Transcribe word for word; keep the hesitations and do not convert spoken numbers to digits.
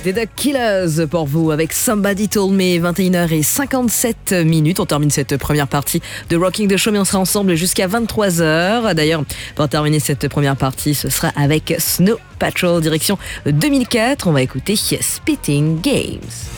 C'était The Killers pour vous avec Somebody Told Me, vingt et une heures cinquante-sept minutes. On termine cette première partie de Rocking the Show, mais on sera ensemble jusqu'à vingt-trois heures. D'ailleurs, pour terminer cette première partie, ce sera avec Snow Patrol, direction deux mille quatre. On va écouter Spitting Games.